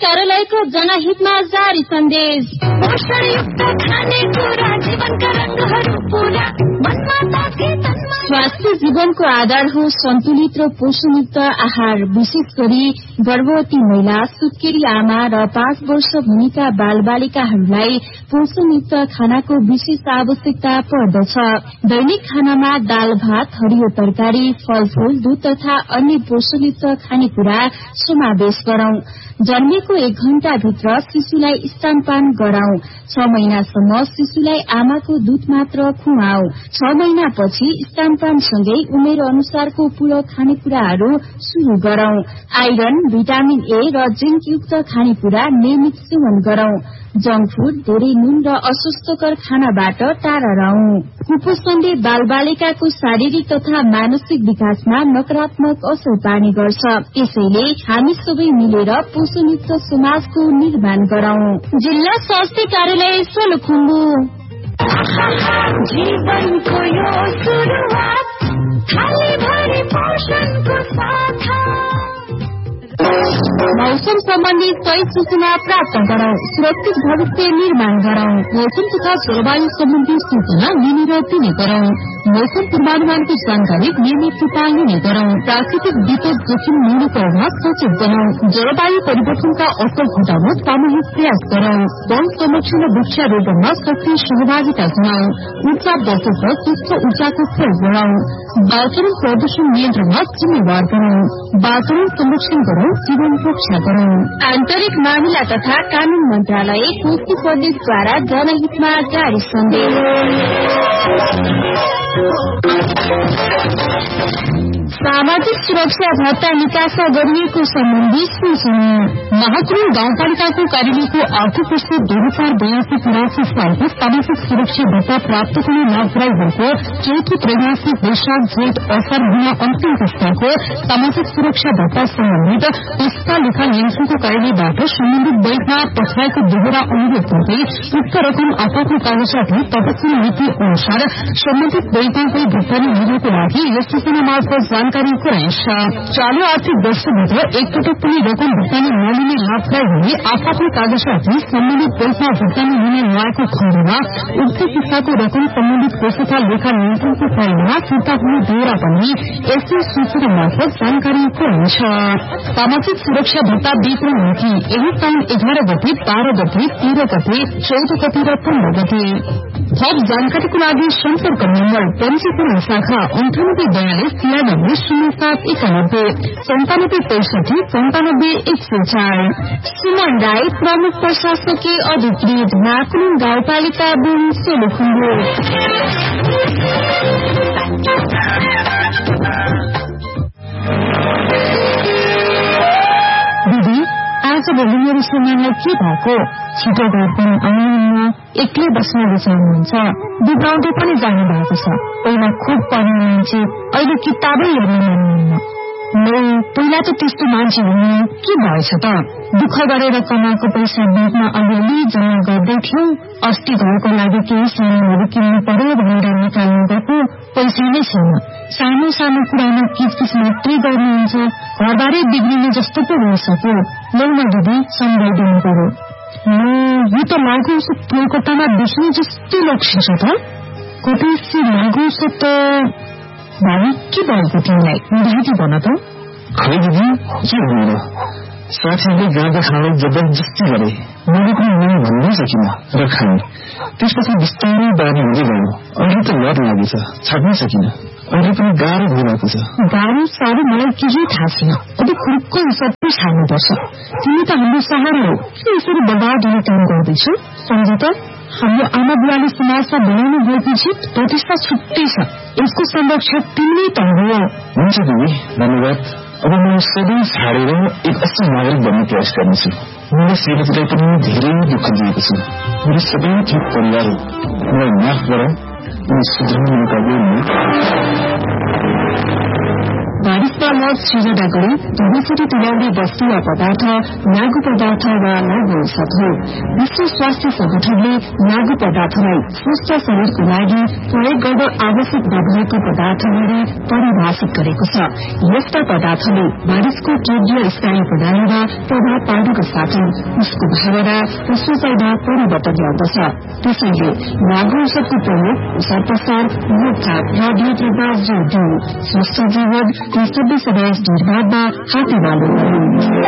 कार्यालयको जनहितमा जारी सन्देश। पोषणयुक्त खानेकुरा जीवनका रंगहरू पूरा स्वास्थ्य जीवनको आधार हो सन्तुलित र पोषणयुक्त आहार। विशेष गरी गर्भवती महिला, सुत्केरी आमा र 5 वर्ष मुनिका बालबालिकाहरूलाई पोषणयुक्त खानाको विशेष आवश्यकता पर्दछ। दैनिक खानामा दाल भात, हरियो तरकारी, फलफूल, दूध तथा अन्य पोषणयुक्त खानेकुरा समावेश गरौं। जन्मेको 1 घण्टाभित्र शिशुलाई स्तनपान गराउँ। 6 महिनासम्म शिशुलाई आमाको दूध मात्र खुवाऊ। 6 महिनापछि स्तनपानसँगै उमेर अनुसारको पूरक खानेकुराहरू शुरू गरौं। आइरन, भिटामिन ए र जिंकयुक्त खानेकुरा नियमित सेवन गरौं। जंक फूड, धेरै नुन र अस्वास्थ्यकर खानाबाट टाढा रहौं। कुपोषणले बालबालिकाको शारीरिक तथा मानसिक विकासमा नकारात्मक असर पार्ने गर्छ। त्यसैले हामी सबै मिलेर पोषणयुक्त समाजको निर्माण गरौं। जिल्ला स्वास्थ्य कार्यालय सोलुखुम्बु। जीवनको यो सुरुवात थाली भरि पोषणको साथ। मौसम सम्बन्धी सही सूचना प्राप्त गरौं। सुरक्षित भविष्य निर्माण गरौं। मौसम तथा जलवायु सम्बन्धी सूचना लिने दिने गरौं। मौसम पूर्वानुमानको जानकारी नियमित रूपमा लिने गरौं। प्राकृतिक विपद जोखिम न्यूनीकरणमा सचेत बनौं। जलवायु परिवर्तनका असर घटाउन सामूहिक प्रयास गरौं। वन संरक्षण र वृक्षारोपणमा सक्रिय सहभागिता जनाऊ। ऊर्जा बचत र स्वच्छ ऊर्जाको प्रयोग गरौं। वातावरण प्रदूषण नियन्त्रणमा जिम्मेवार बनौं। वातावरण संरक्षण गरौं, जीवन रक्षा गरौं। आन्तरिक मामिला तथा कानून मन्त्रालय, कोशी प्रदेशद्वारा जनहितमा जारी सन्देश। सामाजिक सुरक्षा भत्ता निकास गरिएको सम्बन्धी सूचना। महाकुल गाउँपालिकाको कार्यालयको आर्थिक वर्ष 2082-83 सालको सामाजिक सुरक्षा भत्ता प्राप्त गर्ने लाभग्राहीहरूको चौथो त्रैमासिक वैशाख जेठ असार महिना अन्तिम पुस्ताको सामाजिक सुरक्षा भत्ता सम्बन्धित पुस्ता लेखा नियन्त्रणको कार्यालयबाट सम्बन्धित बैंकमा पठाएको दोहोरा अनुरोध गर्दै उक्त रकम आफ्नो कागजातले तत्काल नीति अनुसार सम्बन्धित बैंकमा भुक्तानी हुनुको लागि यस सूचना मार्फत जानकारी गराइन्छ। चालू आर्थिक वर्षभित्र एकपटक पनि रकम भुक्तानी नलिने लाभग्राहीहरूले आफ्नो कागजातले सम्बन्धित बैंकमा भुक्तानी हुने नआएको खण्डमा उक्त किस्ताको रकम सम्बन्धित कोष तथा लेखा नियन्त्रणको कार्यालयमा फिर्ता हुने बेहोरा पनि यसै सूचना मार्फत जानकारी गराइन्छ। सामाजिक सुरक्षा भत्ता वितरण नीति यही साउन 11 गते, 12 गते, 13 गते, 14 गते र 15 गते। थप जानकारीको लागि सम्पर्क नम्बर पञ्जीकरण शाखा 9892079165 सुमन राई, प्रमुख प्रशासकीय अधिकृत, महाकुलुङ गाउँपालिका बुङ, सोलुखुम्बु। दिदी, आज भोलि मेरो सामानलाई के भएको? छिटो घर पनि आउनुहुन्न, एक्लै बस्न रुचाउनुहुन्छ, बिग्राउँदै पनि जानु भएको छ। पहिला खुब पढ्ने मान्छे, अहिले किताबै हेर्न मान्नुहुन्न। पहिला त त्यस्तो मान्छे हुनु के भएछ त? दुःख गरेर कमाएको पैसा ब्याङ्कमा अलिअलि जम्मा गर्दै थियौ। अस्ति घरको लागि केही सामानहरू किन्नु पर्यो भनेर निकाल्नु गएको पैसा नै छैन। सानो सानो कुरामा किचकिच मात्रै गर्नुहुन्छ। घरबारै बिग्रिने जस्तो पो भइसक्यो। लौन दिदी, सम्झाइदिनु पर्यो। यो त लागु औषध कोलकातामा बेच्ने जस्तो लक्षण छ त। कतैसी लागु औषध त भाइ के भएको तिमीलाई? दाइजी भन त। खै दिदी, के भन्नु? साथीले गाँदा खाँदै जबरजस्ती गरे। मैले पनि नै भन्नै सकिन र खाएँ। त्यसपछि बिस्तारै बानी हुँदै गयो। अहिले त लत लागेछ, छाड्नै सकिन। अहिले पनि गाह्रो भइरहेको छ। गाह्रो साह्रो मलाई केही थाहा छैन। अब खुर्को सबै छाड्नुपर्छ। तिमी त हाम्रो सहारा हो, के यसरी बर्बाद हुने काम गर्दैछौ? सम्झ त, हाम्रो आमा बुवाले समाजमा बनाउनु भएको जित प्रतिष्ठा छुट्टै छ। यसको संरक्षक तिमीले त हो। हुन्छ दिदी, धन्यवाद। अब म सबै छाडेर एक असल नागरिक बन्ने प्रयास गर्नेछु। मैले सेवातिर पनि धेरै दुःख दिएको छु। मेरो सबै ठिक परिवार हो। मलाई माफ गर, म सुध्रिने मौका दिनु। बारिशमा लस सृजना गरी धुलोचुरी तुल्याउने वस्तु वा पदार्थ लागू पदार्थ वा लागू औषध हो। विश्व स्वास्थ्य संगठनले लागू पदार्थलाई स्वस्थ शरीरको लागि प्रयोग गर्न आवश्यक नभएको पदार्थ गरी परिभाषित गरेको छ। यस्ता पदार्थले मानिसको केन्द्रीय स्नायु प्रणालीमा प्रभाव पार्नुका साथै उसको भावना र सोचाइमा परिवर्तन ल्याउँदछ। त्यसैले लागू औषधको प्रयोग प्रसार प्रसार रोकथाम र नियन्त्रणमा जोड़ दिऊ। स्वस्थ जीवन कर्तव्य समाज निर्माणमा हातेमालो गरौं।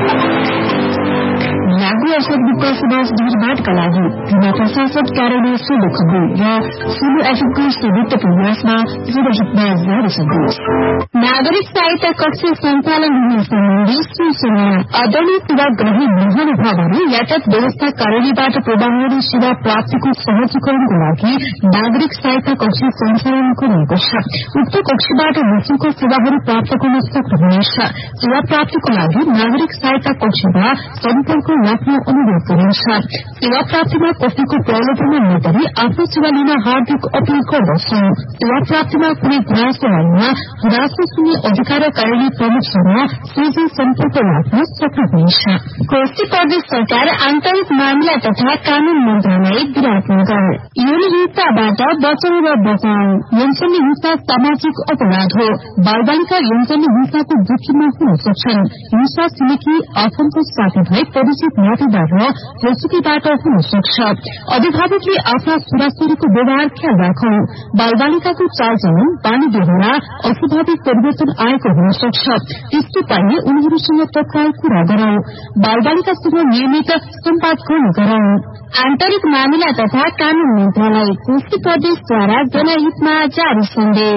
लागू औषधमुक्त समाज निर्माणका लागि जिल्ला प्रशासन कार्यालय सोलुखुम्बु र सोलु एफएमको संयुक्त प्रयासमा जनहितमा जारी सन्देश। नागरिक सहायता कक्ष सञ्चालन हुने सम्बन्धी सूचना। आदरणीय सेवाग्राही महानुभावहरू यातायात व्यवस्था कार्यालयबाट प्रदान हुने सेवा प्राप्तिको सहजीकरणको लागि नागरिक सहायता कक्ष सञ्चालन गरिएको छ। उक्त कक्षबाट निःशुल्क सेवाहरू प्राप्त गर्न सक्नुहुनेछ। सेवा प्राप्तिको लागि नागरिक सहायता कक्षमा सम्पर्क राख्न अनुरोध गरिन्छ। सेवा प्राप्तिमा कसैको प्रलोभनमा नपरी आफ्नो सेवा लिन हार्दिक अपील गर्दछौ। सेवा प्राप्तिमा कुनै गुनासो आएमा गुनासो सुन्ने अधिकार कार्यालय प्रमुखसँग सोझै सम्पर्क राख्न सक्नुहुनेछ। कोशी प्रदेश सरकार आन्तरिक मामिला तथा कानून मन्त्रालय विराटनगर। यौन हिंसाबाट बचाउ र बचाउ। यौनजन्य हिंसा सामाजिक अपराध हो। बालबालिका यौनजन्य हिंसाको जोखिममा हुन सक्छन्। हिंसा छिमेकी आफन्त साथीभाइ परिचित नातेदार र जोसुकीबाट हुन सक्छ। अभिभावकले आफ्ना छोराछोरीको व्यवहार ख्याल राखौं। बालबालिकाको चालचलन बानी व्यवहार अस्वाभाविक परिवर्तन आएको हुन सक्छ। त्यस्तो पाइए उनीहरूसँग तत्काल कुरा गरौं। बालबालिकासँग नियमित सम्वाद गर्ने गरौं। आन्तरिक मामिला तथा कानून मन्त्रालय कोशी प्रदेशद्वारा जनहितमा जारी सन्देश।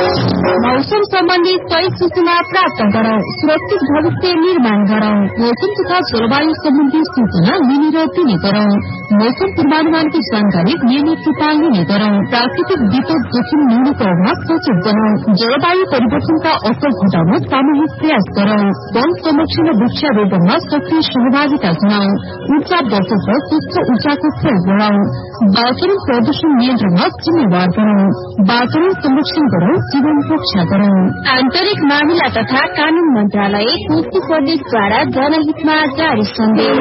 मौसम सम्बन्धी सही सूचना प्राप्त गरौं। सुरक्षित भविष्य निर्माण गरौं। मौसम तथा जलवायु सम्बन्धी सूचना लिने र दिने गरौं। मौसम पूर्वानुमानको जानकारी नियमित रूपमा लिने गरौं। प्राकृतिक विपद जोखिम न्यूनीकरणमा सचेत बनाउँ। जलवायु परिवर्तनका असर घटाउन सामूहिक प्रयास गरौं। वन संरक्षण र वृक्षारोपणमा सक्रिय सहभागिता जनाउँ। ऊर्जा बचत र स्वच्छ ऊर्जाको प्रयोग गरौं। वातावरण प्रदूषण नियन्त्रणमा जिम्मेवार गरौं। वातावरण संरक्षण गरौं, जीवन रक्षा गरौं। आन्तरिक मामिला तथा कानून मन्त्रालय कोशी प्रदेशद्वारा जनहितमा जारी सन्देश।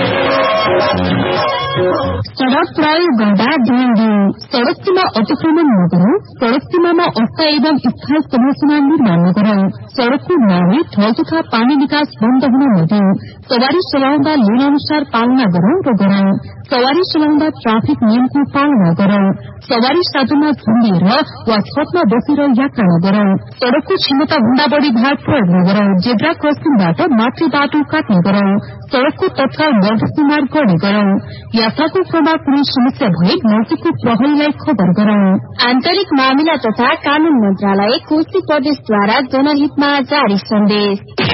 सड़क प्रयोग गर्दा ध्यान दिऊ। सड़क सीमा अतिक्रमण नगरौं। सड़क सीमामा अस्थायी एवं स्थायी संरचना निर्माण नगरौं। सड़कको नाली थल तथा पानी निकास बन्द हुन नदिऊ। सवारी चलाउँदा लेन अनुसार पालना गरौं र गरौं। सवारी चलाउँदा ट्राफिक नियमको पालना गरौं। सवारी साधनमा झुन्डिएर वा छतमा बसेर यात्रा नगरौं। सड़कको क्षमता भन्दा बढ़ी भार प्रयोग नगरौं। जेब्रा क्रसिङबाट मात्रै बाटो काट्ने गरौं। सड़कको तत्काल मर्दमार गर्ने गरौं। यात्राको क्रममा कुनै समस्या भए नजिकको प्रहरीलाई खबर गरौं। आन्तरिक मामिला तथा कानून मन्त्रालय कोशी प्रदेशद्वारा जनहितमा जारी सन्देश।